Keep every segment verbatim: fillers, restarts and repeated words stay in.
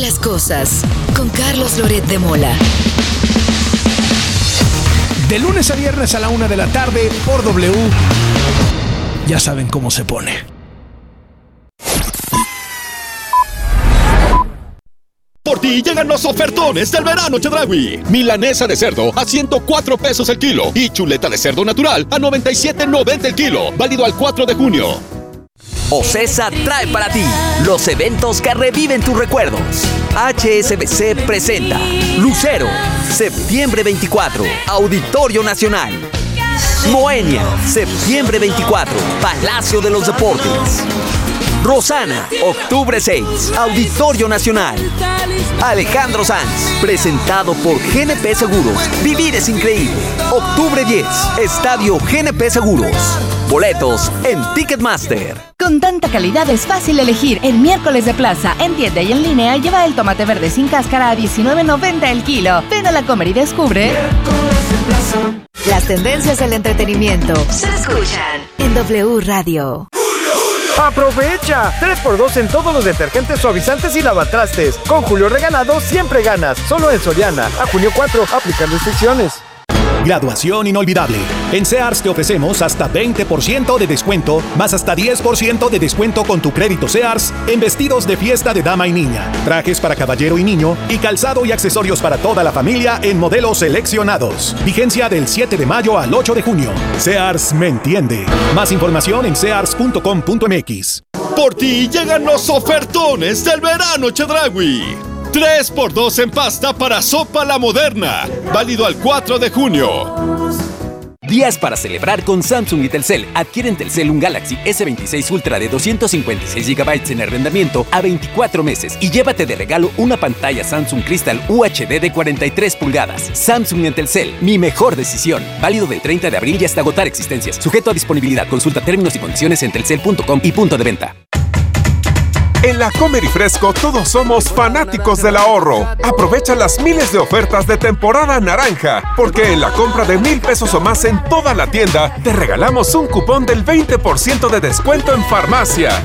las cosas con Carlos Loret de Mola. De lunes a viernes a la una de la tarde por W. Ya saben cómo se pone. Por ti llegan los ofertones del verano Chedraui. Milanesa de cerdo a ciento cuatro pesos el kilo y chuleta de cerdo natural a noventa y siete noventa el kilo. Válido al cuatro de junio. Ocesa trae para ti los eventos que reviven tus recuerdos. H S B C presenta Lucero, septiembre veinticuatro, Auditorio Nacional. Moenia, septiembre veinticuatro, Palacio de los Deportes. Rosana, octubre seis, Auditorio Nacional. Alejandro Sanz, presentado por G N P Seguros. Vivir es increíble. octubre diez, Estadio G N P Seguros. Boletos en Ticketmaster. Con tanta calidad es fácil elegir. El miércoles de plaza, en tienda y en línea, lleva el tomate verde sin cáscara a diecinueve noventa el kilo. Ven a la Comer y descubre. Las tendencias del entretenimiento se escuchan en W Radio. ¡Aprovecha! tres por dos en todos los detergentes, suavizantes y lavatrastes. Con Julio Regalado siempre ganas. Solo en Soriana. A junio cuatro, aplican restricciones. Graduación inolvidable. En Sears te ofrecemos hasta veinte por ciento de descuento, más hasta diez por ciento de descuento con tu crédito Sears en vestidos de fiesta de dama y niña, trajes para caballero y niño y calzado y accesorios para toda la familia en modelos seleccionados. Vigencia del siete de mayo al ocho de junio. Sears me entiende. Más información en sears punto com punto m x. Por ti llegan los ofertones del verano Chedraui. tres por dos en pasta para sopa La Moderna. Válido al cuatro de junio. Días para celebrar con Samsung y Telcel. Adquieren Telcel un Galaxy S veintiséis Ultra de doscientos cincuenta y seis gigabytes en arrendamiento a veinticuatro meses y llévate de regalo una pantalla Samsung Crystal U H D de cuarenta y tres pulgadas. Samsung y Telcel, mi mejor decisión. Válido del treinta de abril y hasta agotar existencias. Sujeto a disponibilidad. Consulta términos y condiciones en telcel punto com y punto de venta. En La Comer y Fresco todos somos fanáticos del ahorro. Aprovecha las miles de ofertas de temporada naranja, porque en la compra de mil pesos o más en toda la tienda, te regalamos un cupón del veinte por ciento de descuento en farmacia.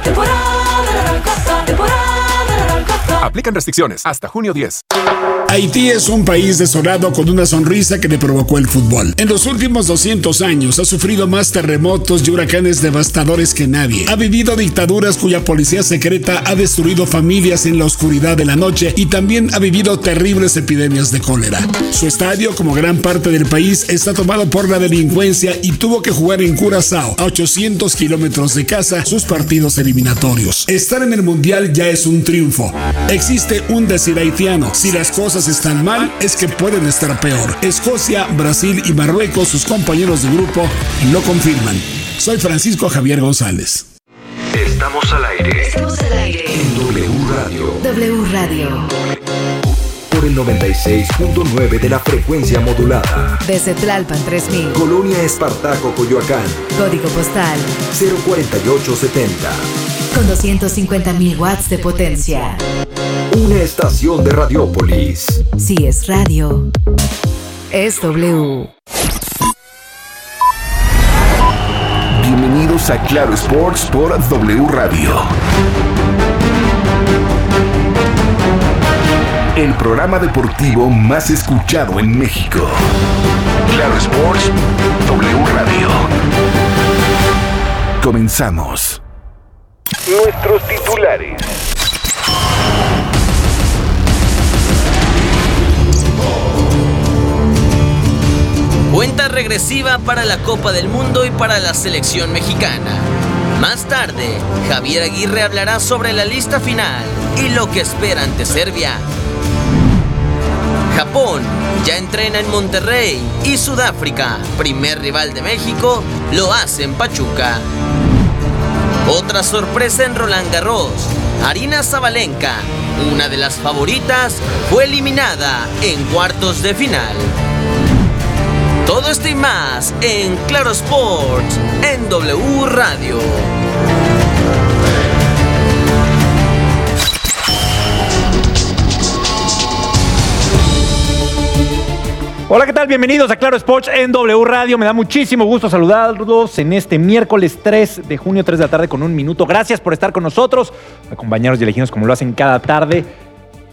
Aplican restricciones hasta junio diez. Haití es un país desolado con una sonrisa que le provocó el fútbol. En los últimos doscientos años ha sufrido más terremotos y huracanes devastadores que nadie. Ha vivido dictaduras cuya policía secreta ha destruido familias en la oscuridad de la noche y también ha vivido terribles epidemias de cólera. Su estadio, como gran parte del país, está tomado por la delincuencia y tuvo que jugar en Curazao, a ochocientos kilómetros de casa, sus partidos eliminatorios. Estar en el mundial ya es un triunfo. Existe un decir haitiano: si las cosas están mal, es que pueden estar peor. Escocia, Brasil y Marruecos, sus compañeros de grupo, lo confirman. Soy Francisco Javier González. Estamos al aire. Estamos al aire en W Radio. W Radio. Por el noventa y seis punto nueve de la frecuencia modulada. Desde Tlalpan tres mil. Colonia Espartaco, Coyoacán. Código postal cero cuarenta y ocho setenta. Con doscientos cincuenta mil watts de potencia. Una estación de Radiópolis. Si es radio, es W. Bienvenidos a Claro Sports por W Radio. El programa deportivo más escuchado en México. Claro Sports, W Radio. Comenzamos. Nuestros titulares. Cuenta regresiva para la Copa del Mundo y para la selección mexicana. Más tarde, Javier Aguirre hablará sobre la lista final y lo que espera ante Serbia. Japón ya entrena en Monterrey y Sudáfrica, primer rival de México, lo hace en Pachuca. Otra sorpresa en Roland Garros. Aryna Sabalenka, una de las favoritas, fue eliminada en cuartos de final. Todo esto y más en Claro Sports en W Radio. Hola, ¿qué tal? Bienvenidos a Claro Sports en W Radio. Me da muchísimo gusto saludarlos en este miércoles tres de junio, tres de la tarde con un minuto. Gracias por estar con nosotros, acompañarnos y elegirnos como lo hacen cada tarde.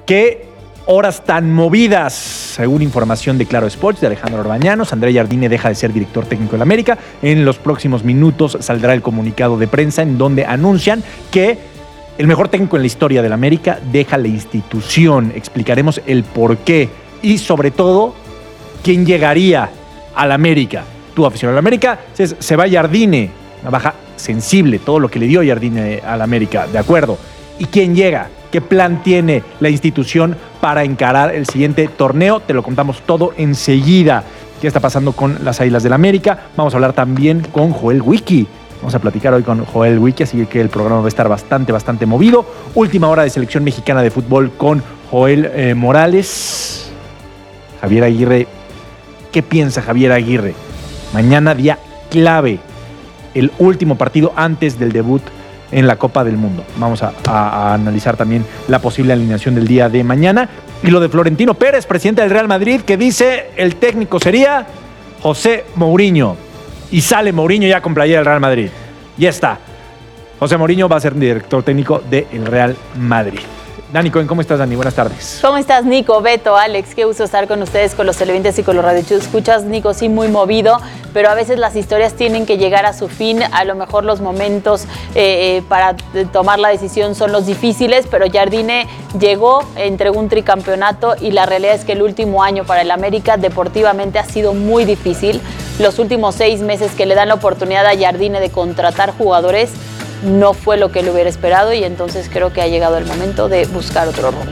¿Qué horas tan movidas? Según información de Claro Sports de Alejandro Orbañanos, André Jardine deja de ser director técnico del América. En los próximos minutos saldrá el comunicado de prensa en donde anuncian que el mejor técnico en la historia del América deja la institución. Explicaremos el por qué y sobre todo quién llegaría al América. Tu aficionado al América, se, se va Jardine, una baja sensible, todo lo que le dio Jardine al América, de acuerdo. ¿Y quién llega? ¿Qué plan tiene la institución para encarar el siguiente torneo? Te lo contamos todo enseguida. ¿Qué está pasando con las Águilas del América? Vamos a hablar también con Joel Wiki. Vamos a platicar hoy con Joel Wiki, así que el programa va a estar bastante, bastante movido. Última hora de selección mexicana de fútbol con Joel eh, Morales. Javier Aguirre, ¿qué piensa Javier Aguirre? Mañana día clave, el último partido antes del debut en la Copa del Mundo. Vamos a, a, a analizar también la posible alineación del día de mañana. Y lo de Florentino Pérez, presidente del Real Madrid, que dice el técnico sería José Mourinho. Y sale Mourinho ya con playera del Real Madrid. Ya está. José Mourinho va a ser director técnico del Real Madrid. Dani Cohen, ¿cómo estás, Dani? Buenas tardes. ¿Cómo estás, Nico, Beto, Alex? Qué gusto estar con ustedes, con los televidentes y con los radioescuchas. Nico, sí, muy movido, pero a veces las historias tienen que llegar a su fin. A lo mejor los momentos eh, para tomar la decisión son los difíciles, pero Jardine llegó, entregó un tricampeonato y la realidad es que el último año para el América deportivamente ha sido muy difícil. Los últimos seis meses que le dan la oportunidad a Jardine de contratar jugadores no fue lo que él hubiera esperado y entonces creo que ha llegado el momento de buscar otro rumbo.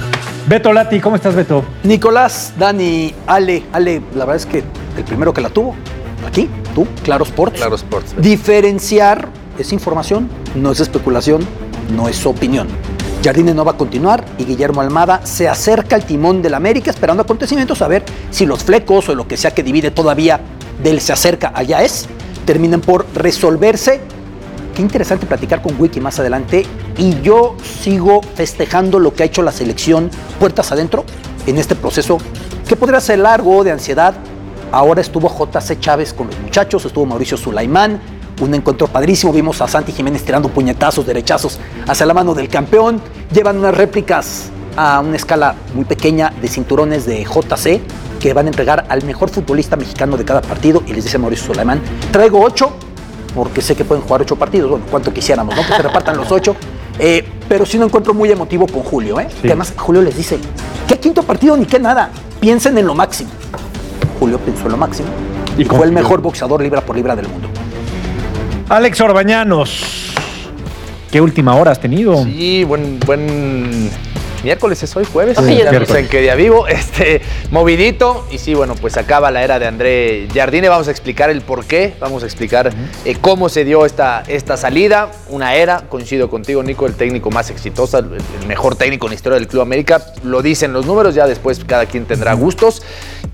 Beto Lati, ¿cómo estás, Beto? Nicolás, Dani, Ale, Ale, la verdad es que el primero que la tuvo, aquí, tú, Claro Sports. Claro Sports. Beto. Diferenciar es información, no es especulación, no es opinión. Jardine no va a continuar y Guillermo Almada se acerca al timón del América esperando acontecimientos a ver si los flecos o lo que sea que divide todavía del se acerca allá es, terminan por resolverse. Qué interesante platicar con Wiki más adelante y yo sigo festejando lo que ha hecho la selección puertas adentro en este proceso que podría ser largo, de ansiedad. Ahora estuvo J C Chávez con los muchachos, estuvo Mauricio Sulaimán, un encuentro padrísimo, vimos a Santi Jiménez tirando puñetazos, derechazos hacia la mano del campeón, llevan unas réplicas a una escala muy pequeña de cinturones de J C que van a entregar al mejor futbolista mexicano de cada partido y les dice Mauricio Sulaimán, traigo ocho, porque sé que pueden jugar ocho partidos, bueno, cuanto quisiéramos, ¿no? Que se repartan los ocho, eh, pero sí un encuentro muy emotivo con Julio, ¿eh? Sí. Que además Julio les dice, ¿qué quinto partido ni qué nada? Piensen en lo máximo. Julio pensó en lo máximo y, y fue el mejor boxeador libra por libra del mundo. Alex Orbañanos, ¿qué última hora has tenido? Sí, buen, buen miércoles es hoy, jueves. Sí, ya no sé en qué día vivo. Este, movidito. Y sí, bueno, pues acaba la era de André Jardine. Vamos a explicar el por qué. Vamos a explicar uh-huh. eh, cómo se dio esta, esta salida. Una era, coincido contigo, Nico, el técnico más exitoso, el, el mejor técnico en la historia del Club América. Lo dicen los números, ya después cada quien tendrá gustos.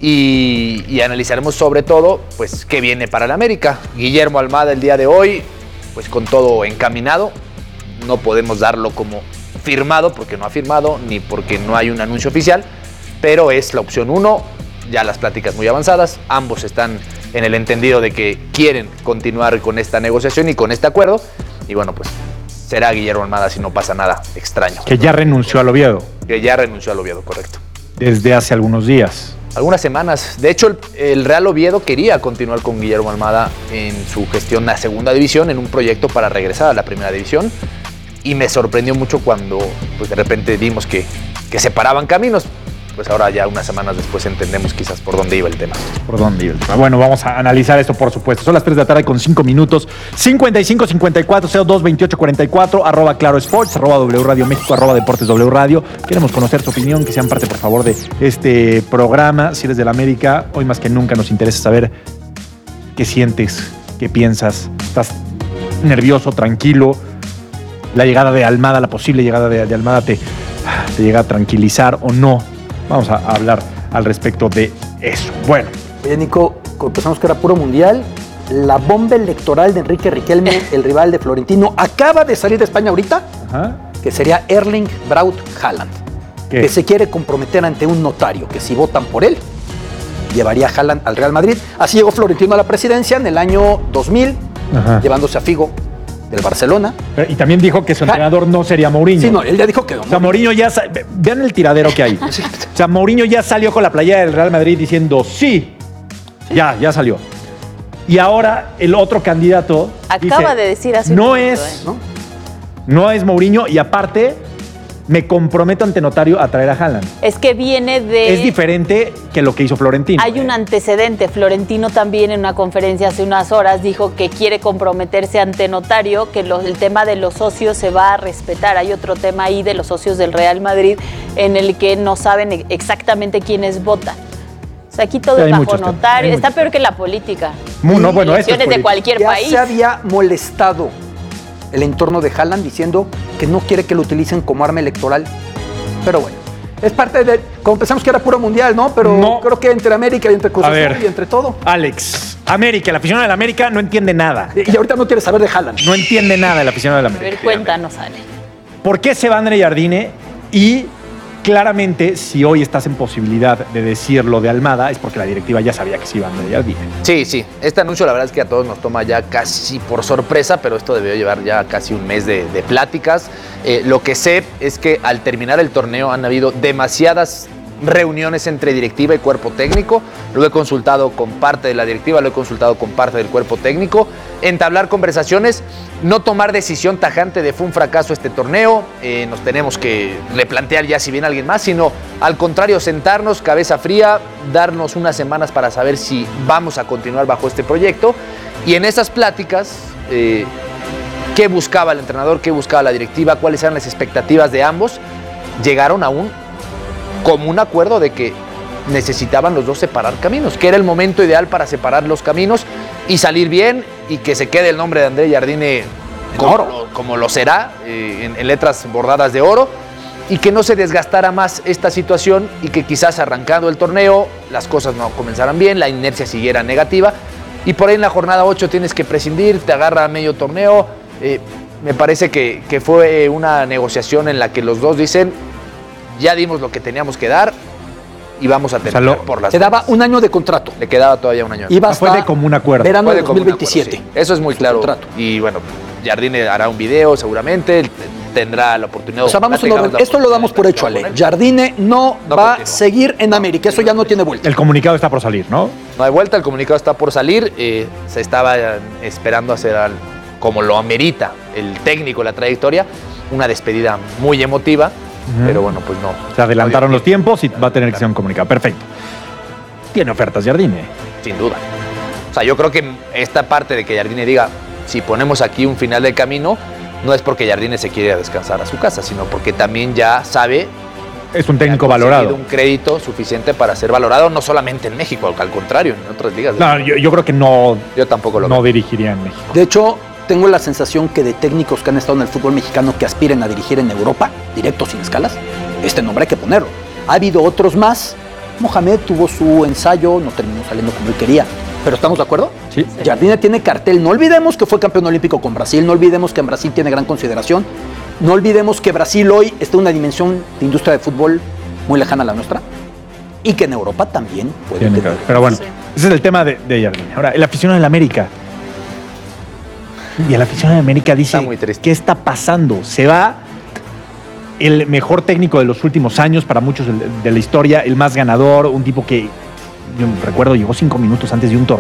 Y, y analizaremos sobre todo, pues, qué viene para el América. Guillermo Almada el día de hoy, pues con todo encaminado. No podemos darlo como firmado porque no ha firmado ni porque no hay un anuncio oficial, pero es la opción uno, ya las pláticas muy avanzadas, ambos están en el entendido de que quieren continuar con esta negociación y con este acuerdo, y bueno, pues será Guillermo Almada si no pasa nada extraño. Que ya renunció al Oviedo. Que ya renunció al Oviedo, correcto. Desde hace algunos días. Algunas semanas. De hecho, el, el Real Oviedo quería continuar con Guillermo Almada en su gestión a segunda división, en un proyecto para regresar a la primera división. Y me sorprendió mucho cuando pues de repente vimos que, que separaban caminos. Pues ahora ya unas semanas después entendemos quizás por dónde iba el tema. Por dónde iba el tema. Bueno, vamos a analizar esto, por supuesto. Son las tres de la tarde con cinco minutos. cincuenta y cinco cincuenta y cuatro cero dos veintiocho cuarenta y cuatro, arroba Claro Sports, arroba W Radio México, arroba Deportes W Radio. Queremos conocer tu opinión, que sean parte, por favor, de este programa. Si eres del América, hoy más que nunca nos interesa saber qué sientes, qué piensas. ¿Estás nervioso, tranquilo? La llegada de Almada, la posible llegada de, de Almada te, te llega a tranquilizar o no. Vamos a hablar al respecto de eso. Bueno. Oye, Nico, pensamos que era puro mundial. La bomba electoral de Enrique Riquelme, el rival de Florentino, acaba de salir de España ahorita, Ajá. que sería Erling Braut Haaland, ¿Qué? que se quiere comprometer ante un notario, que si votan por él, llevaría a Haaland al Real Madrid. Así llegó Florentino a la presidencia en el año dos mil, Ajá. llevándose a Figo, del Barcelona. Y también dijo que su entrenador no sería Mourinho. Sí, no, él ya dijo que no. O sea, Mourinho ya... sa- Vean el tiradero que hay. O sea, Mourinho ya salió con la playera del Real Madrid diciendo sí. Ya, ya salió. Y ahora el otro candidato Acaba dice, de decir hace un no minuto, es, ¿eh? ¿no? no es Mourinho y aparte me comprometo ante notario a traer a Haaland. Es que viene de... Es diferente que lo que hizo Florentino. Hay un antecedente. Florentino también en una conferencia hace unas horas dijo que quiere comprometerse ante notario, que lo- el tema de los socios se va a respetar. Hay otro tema ahí de los socios del Real Madrid en el que no saben e- exactamente quiénes votan. O sea, aquí todo Sí, es hay bajo muchos temas, notario. hay Está muchos peor que la política. Mu- no, bueno, esto es Elecciones de política. cualquier Ya país. se había molestado el entorno de Haaland diciendo que no quiere que lo utilicen como arma electoral. Pero bueno, es parte de... Como pensamos que era puro mundial, ¿no? Pero No. creo que entre América y entre Cruz A Azul ver. y entre todo. Alex, América, el aficionado de la América no entiende nada. Y ahorita no quiere saber de Haaland. No entiende nada el aficionado de la A América. ver, cuéntanos, Ale. ¿Por qué se va André Jardine? Y claramente, si hoy estás en posibilidad de decir lo de Almada, es porque la directiva ya sabía que se iba André Jardine. Sí, sí. Este anuncio la verdad es que a todos nos toma ya casi por sorpresa, pero esto debió llevar ya casi un mes de, de pláticas. Eh, lo que sé es que al terminar el torneo han habido demasiadas reuniones entre directiva y cuerpo técnico. Lo he consultado con parte de la directiva, lo he consultado con parte del cuerpo técnico. Entablar conversaciones, no tomar decisión tajante de fue un fracaso este torneo, eh, nos tenemos que replantear ya si viene alguien más, sino al contrario, sentarnos, cabeza fría, darnos unas semanas para saber si vamos a continuar bajo este proyecto. Y en esas pláticas, eh, qué buscaba el entrenador, qué buscaba la directiva, cuáles eran las expectativas de ambos, llegaron a un común acuerdo de que necesitaban los dos separar caminos, que era el momento ideal para separar los caminos y salir bien y que se quede el nombre de André Jardine como, lo, como lo será, eh, en, en letras bordadas de oro, y que no se desgastara más esta situación y que quizás arrancando el torneo las cosas no comenzaran bien, la inercia siguiera negativa y por ahí en la jornada ocho tienes que prescindir, te agarra a medio torneo. Eh, me parece que, que fue una negociación en la que los dos dicen ya dimos lo que teníamos que dar y vamos a terminar O sea, lo- por las Se daba buenas. un año de contrato. Le quedaba todavía un año. Iba Ah, fue hasta de común acuerdo. verano Fue de de común dos mil veintisiete. acuerdo, sí. Eso es muy Su claro. contrato. Y bueno, Jardine hará un video seguramente, t- tendrá la oportunidad. O sea, vamos en orden. Esto lo damos por hecho, Ale. Jardine no, No va a continúa. seguir en América. Eso ya no tiene vuelta. El comunicado está por salir, ¿no? No hay vuelta, el comunicado está por salir. eh, se estaba eh, esperando hacer, al- como lo amerita el técnico, la trayectoria, una despedida muy emotiva, Ujú. pero bueno, pues no. Se adelantaron los tiempos y va a tener que ser un comunicado. Perfecto. Tiene ofertas Jardine. Sin duda. O sea, yo creo que esta parte de que Jardine diga, si ponemos aquí un final del camino, no es porque Jardine se quiere descansar a su casa, sino porque también ya sabe Es un técnico que ha conseguido valorado. un crédito suficiente para ser valorado, no solamente en México, al contrario, en otras ligas. No, yo, yo creo que no, Yo tampoco lo no veo. dirigiría en México. De hecho, tengo la sensación que de técnicos que han estado en el fútbol mexicano que aspiren a dirigir en Europa, directo sin escalas, este nombre hay que ponerlo. Ha habido otros más. Mohamed tuvo su ensayo, no terminó saliendo como él quería. ¿Pero estamos de acuerdo? Sí. Jardine tiene cartel. No olvidemos que fue campeón olímpico con Brasil. No olvidemos que en Brasil tiene gran consideración. No olvidemos que Brasil hoy está en una dimensión de industria de fútbol muy lejana a la nuestra. Y que en Europa también puede Tiene tener. que- Pero bueno, ese es el tema de, de Jardine. Ahora, el aficionado de la América. Y el aficionado de América dice, Está muy triste. ¿qué está pasando? Se va el mejor técnico de los últimos años, para muchos de de la historia, el más ganador, un tipo que, yo recuerdo, llegó cinco minutos antes de un torneo.